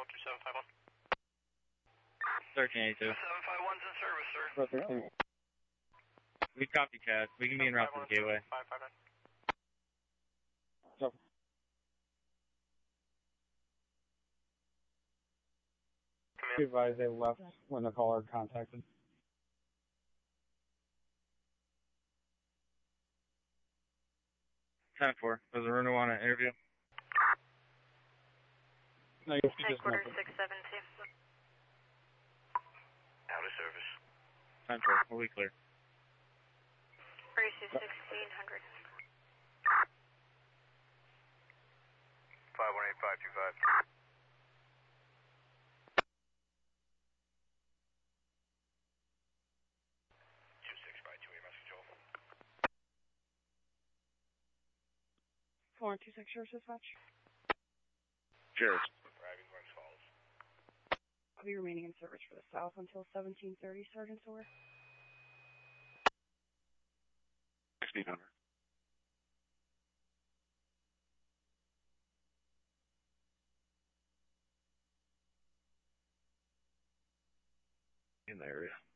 Central 2751. 1382. 751's in service, sir. We copy, Chad. We can be en route to the gateway. 559. So, be advised they left when the caller contacted. Time 4. Does Aruna want an interview? No, you just Headquarters met 672. Out of service. Time 4. We'll be clear. Bracy 1600. 518525. 26 by 2 mass control. 4126 Sheriff's Dispatch. Cheers. Driving Glens Falls. I'll be remaining in service for the South until 1730, Sergeant Soar. 1600. In the area.